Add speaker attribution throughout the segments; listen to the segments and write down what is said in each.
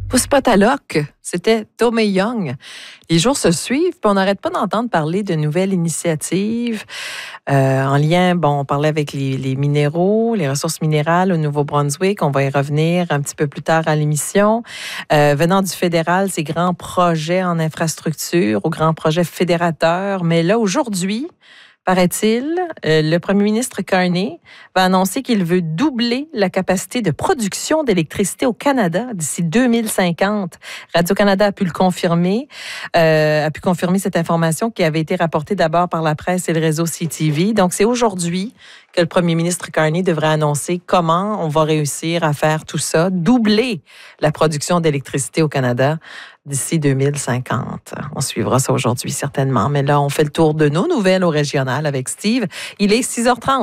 Speaker 1: Pousse pas ta loque, c'était Tommy Young. Les jours se suivent, puis on n'arrête pas d'entendre parler de nouvelles initiatives en lien, on parlait avec les minéraux, les ressources minérales au Nouveau-Brunswick. On va y revenir un petit peu plus tard à l'émission. Venant du fédéral, ces grands projets en infrastructure, aux grands projets fédérateurs. Mais là, aujourd'hui, paraît-il, le premier ministre Carney va annoncer qu'il veut doubler la capacité de production d'électricité au Canada d'ici 2050. Radio-Canada a pu le confirmer, cette information qui avait été rapportée d'abord par la presse et le réseau CTV. Donc, c'est aujourd'hui que le premier ministre Carney devrait annoncer comment on va réussir à faire tout ça, doubler la production d'électricité au Canada d'ici 2050. On suivra ça aujourd'hui, certainement. Mais là, on fait le tour de nos nouvelles au régional avec Steve. Il est 6h30.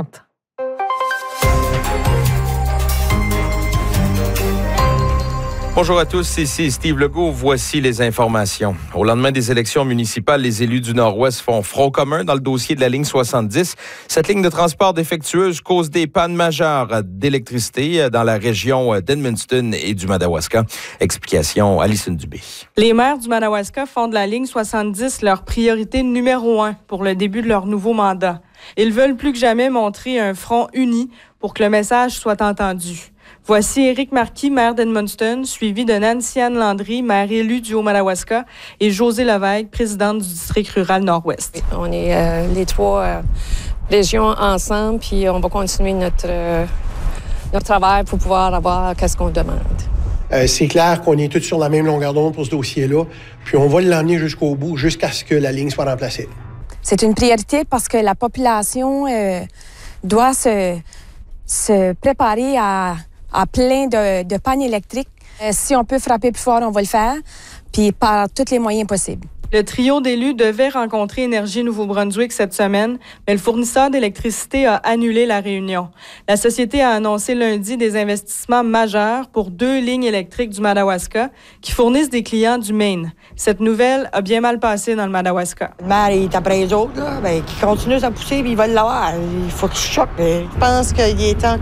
Speaker 2: Bonjour à tous, ici Steve Legault. Voici les informations. Au lendemain des élections municipales, les élus du Nord-Ouest font front commun dans le dossier de la ligne 70. Cette ligne de transport défectueuse cause des pannes majeures d'électricité dans la région d'Edmundston et du Madawaska. Explication, Alison Dubé.
Speaker 3: Les maires du Madawaska font de la ligne 70 leur priorité numéro 1 pour le début de leur nouveau mandat. Ils veulent plus que jamais montrer un front uni pour que le message soit entendu. Voici Éric Marquis, maire d'Edmundston, suivi de Nancy-Anne Landry, maire élue du Haut-Madawaska, et Josée Levesque, présidente du district rural Nord-Ouest.
Speaker 4: On est les trois régions ensemble, puis on va continuer notre travail pour pouvoir avoir ce qu'on demande.
Speaker 5: C'est clair qu'on est tous sur la même longueur d'onde pour ce dossier-là, puis on va l'emmener jusqu'au bout, jusqu'à ce que la ligne soit remplacée.
Speaker 6: C'est une priorité parce que la population doit se préparer à plein de pannes électriques. Si on peut frapper plus fort, on va le faire, puis par tous les moyens possibles.
Speaker 3: Le trio d'élus devait rencontrer Énergie Nouveau-Brunswick cette semaine, mais le fournisseur d'électricité a annulé la réunion. La société a annoncé lundi des investissements majeurs pour 2 lignes électriques du Madawaska qui fournissent des clients du Maine. Cette nouvelle a bien mal passé dans le Madawaska.
Speaker 7: Le maire est après les autres, là, qui continuent à pousser, puis ils veulent l'avoir. Il faut qu'ils choquent. Je pense qu'il est temps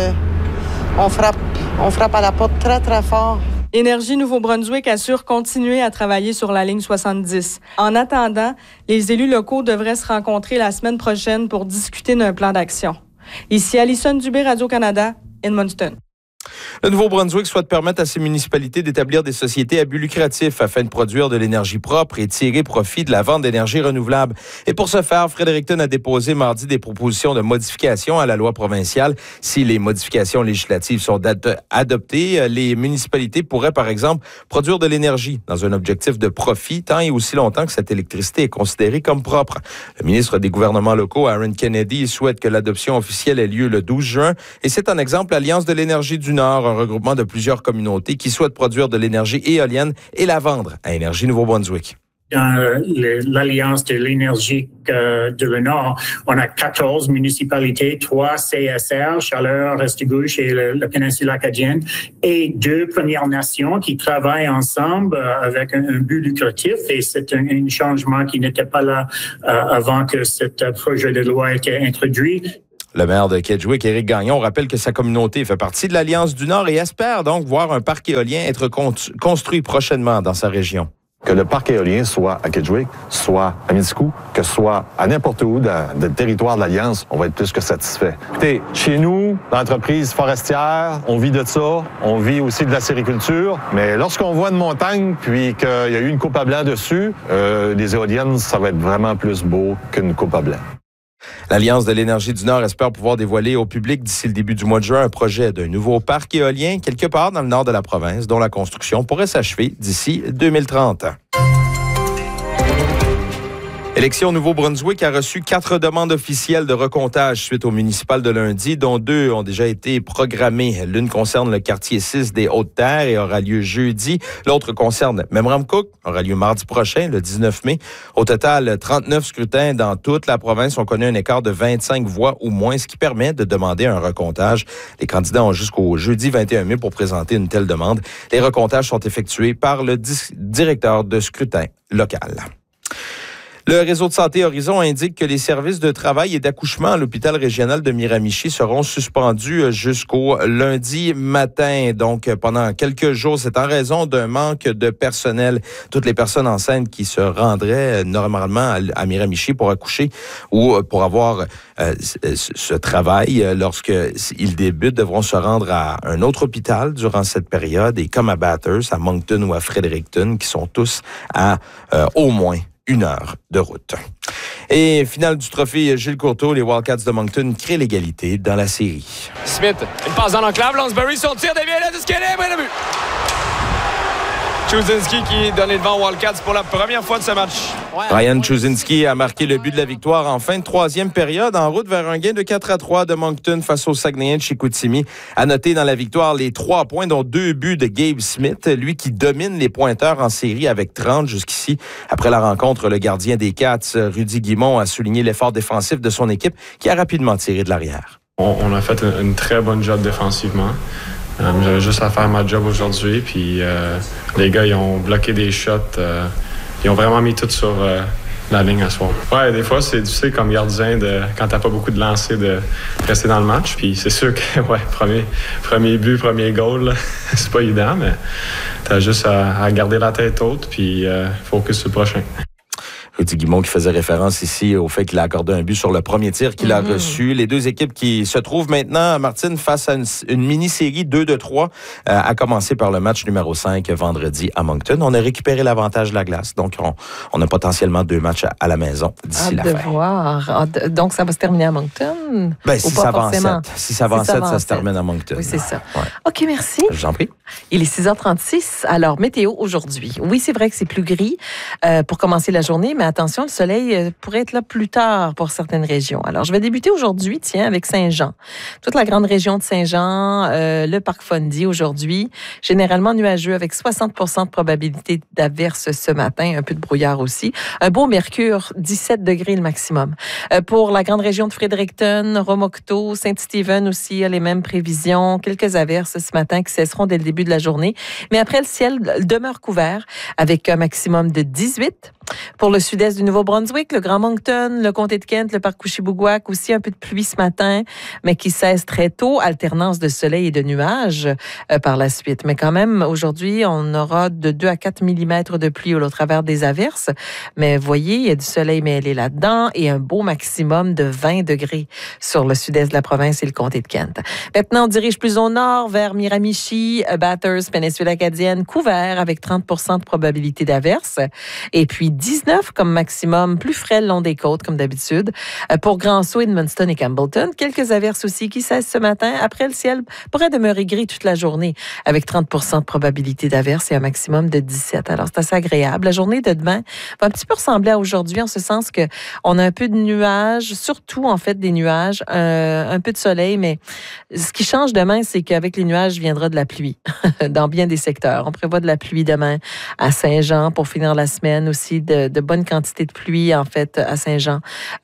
Speaker 7: qu'on frappe à la porte très, très fort.
Speaker 3: Énergie Nouveau-Brunswick assure continuer à travailler sur la ligne 70. En attendant, les élus locaux devraient se rencontrer la semaine prochaine pour discuter d'un plan d'action. Ici Alison Dubé, Radio-Canada, Edmundston.
Speaker 2: Le Nouveau-Brunswick souhaite permettre à ses municipalités d'établir des sociétés à but lucratif afin de produire de l'énergie propre et tirer profit de la vente d'énergie renouvelable. Et pour ce faire, Fredericton a déposé mardi des propositions de modification à la loi provinciale. Si les modifications législatives sont adoptées, les municipalités pourraient, par exemple, produire de l'énergie dans un objectif de profit tant et aussi longtemps que cette électricité est considérée comme propre. Le ministre des gouvernements locaux, Aaron Kennedy, souhaite que l'adoption officielle ait lieu le 12 juin. Et c'est un exemple l'Alliance de l'énergie du Nord, un regroupement de plusieurs communautés qui souhaitent produire de l'énergie éolienne et la vendre à Énergie Nouveau-Brunswick.
Speaker 8: Dans l'Alliance de l'énergie de le Nord, on a 14 municipalités, 3 CSR, Chaleur, Restigouche et la péninsule acadienne, et 2 Premières Nations qui travaillent ensemble avec un but lucratif. Et c'est un changement qui n'était pas là avant que ce projet de loi ait été introduit.
Speaker 2: Le maire de Kedgewick, Éric Gagnon, rappelle que sa communauté fait partie de l'Alliance du Nord et espère donc voir un parc éolien être construit prochainement dans sa région.
Speaker 9: Que le parc éolien soit à Kedgewick, soit à Mitskou, que ce soit à n'importe où dans le territoire de l'Alliance, on va être plus que satisfait. Écoutez, chez nous, l'entreprise forestière, on vit de ça, on vit aussi de la sériculture, mais lorsqu'on voit une montagne puis qu'il y a eu une coupe à blanc dessus, les éoliennes, ça va être vraiment plus beau qu'une coupe à blanc.
Speaker 2: L'Alliance de l'énergie du Nord espère pouvoir dévoiler au public d'ici le début du mois de juin un projet d'un nouveau parc éolien quelque part dans le nord de la province dont la construction pourrait s'achever d'ici 2030. Élection au Nouveau-Brunswick a reçu 4 demandes officielles de recomptage suite au municipal de lundi, dont 2 ont déjà été programmées. L'une concerne le quartier 6 des Hautes-Terres et aura lieu jeudi. L'autre concerne Memramcook, aura lieu mardi prochain, le 19 mai. Au total, 39 scrutins dans toute la province ont connu un écart de 25 voix ou moins, ce qui permet de demander un recomptage. Les candidats ont jusqu'au jeudi 21 mai pour présenter une telle demande. Les recomptages sont effectués par le directeur de scrutin local. Le réseau de santé Horizon indique que les services de travail et d'accouchement à l'hôpital régional de Miramichi seront suspendus jusqu'au lundi matin. Donc, pendant quelques jours, c'est en raison d'un manque de personnel. Toutes les personnes enceintes qui se rendraient normalement à Miramichi pour accoucher ou pour avoir ce travail lorsqu'ils débutent devront se rendre à un autre hôpital durant cette période et comme à Bathurst, à Moncton ou à Fredericton, qui sont tous à au moins 1 heure de route. Et finale du trophée Gilles Courteau, les Wildcats de Moncton créent l'égalité dans la série.
Speaker 10: Smith, une passe dans l'enclave, Lansbury, son tir devient là, disqualifié, et le but. Chuzinski qui donne le devant aux Wildcats pour la première fois de ce match.
Speaker 2: Ryan Chuzinski a marqué le but de la victoire en fin de troisième période, en route vers un gain de 4-3 de Moncton face aux Saguenayens de Chicoutimi. À noter dans la victoire les 3 points, dont 2 buts de Gabe Smith, lui qui domine les pointeurs en série avec 30 jusqu'ici. Après la rencontre, le gardien des Cats, Rudy Guimont, a souligné l'effort défensif de son équipe qui a rapidement tiré de l'arrière.
Speaker 11: On a fait une très bonne job défensivement. J'avais juste à faire ma job aujourd'hui, puis les gars, ils ont bloqué des shots. Ils ont vraiment mis tout sur la ligne à soir. Ouais, des fois, c'est difficile comme gardien, quand t'as pas beaucoup de lancers, de rester dans le match. Puis c'est sûr que, premier but, premier goal, là, c'est pas évident, mais t'as juste à garder la tête haute, puis focus sur le prochain.
Speaker 2: Rudy Guimont qui faisait référence ici au fait qu'il a accordé un but sur le premier tir qu'il a reçu. Les deux équipes qui se trouvent maintenant, Martine, face à une mini-série 2-3, à commencer par le match numéro 5 vendredi à Moncton. On a récupéré l'avantage de la glace, donc on a potentiellement 2 matchs à la maison d'ici la fin.
Speaker 1: Voir. Donc ça va se terminer à Moncton?
Speaker 2: Ben, si ça va en 7. Si ça va en 7, ça se termine à Moncton.
Speaker 1: Oui, c'est ça.
Speaker 2: Ouais.
Speaker 1: OK, merci.
Speaker 2: Je vous en prie.
Speaker 1: Il est 6h36. Alors, météo aujourd'hui. Oui, c'est vrai que c'est plus gris pour commencer la journée, mais attention, le soleil pourrait être là plus tard pour certaines régions. Alors, je vais débuter aujourd'hui, avec Saint-Jean. Toute la grande région de Saint-Jean, le parc Fondy aujourd'hui, généralement nuageux avec 60% de probabilité d'averse ce matin, un peu de brouillard aussi. Un beau mercure, 17 degrés le maximum. Pour la grande région de Fredericton, Romocto, Saint-Stephen aussi, les mêmes prévisions. Quelques averses ce matin qui cesseront dès le début de la journée. Mais après, le ciel demeure couvert avec un maximum de 18. Pour le sud-est du Nouveau-Brunswick, le Grand Moncton, le comté de Kent, le parc Couchibougouac, aussi un peu de pluie ce matin, mais qui cesse très tôt. Alternance de soleil et de nuages par la suite. Mais quand même, aujourd'hui, on aura de 2 à 4 mm de pluie au travers des averses. Mais voyez, il y a du soleil mêlé là-dedans et un beau maximum de 20 degrés sur le sud-est de la province et le comté de Kent. Maintenant, on dirige plus au nord, vers Miramichi, Bathurst, péninsule acadienne, couvert avec 30% de probabilité d'averse. Et puis 19 comme maximum, plus frais le long des côtes, comme d'habitude. Pour Grand-Sault, Edmundston et Campbellton, quelques averses aussi qui cessent ce matin. Après, le ciel pourrait demeurer gris toute la journée, avec 30% de probabilité d'averse et un maximum de 17. Alors, c'est assez agréable. La journée de demain va un petit peu ressembler à aujourd'hui, en ce sens que on a un peu de nuages, surtout, en fait, des nuages, un peu de soleil, mais ce qui change demain, c'est qu'avec les nuages viendra de la pluie dans bien des secteurs. On prévoit de la pluie demain à Saint-Jean pour finir la semaine aussi, de bonnes quantités de pluie, en fait, à Saint-Jean,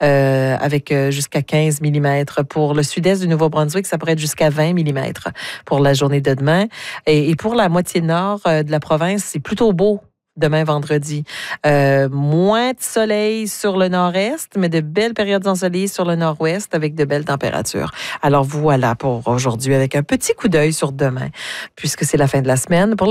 Speaker 1: avec jusqu'à 15 mm. Pour le sud-est du Nouveau-Brunswick, ça pourrait être jusqu'à 20 mm pour la journée de demain. Et pour la moitié nord de la province, c'est plutôt beau demain vendredi. Moins de soleil sur le nord-est, mais de belles périodes ensoleillées sur le nord-ouest avec de belles températures. Alors voilà pour aujourd'hui, avec un petit coup d'œil sur demain, puisque c'est la fin de la semaine. Pour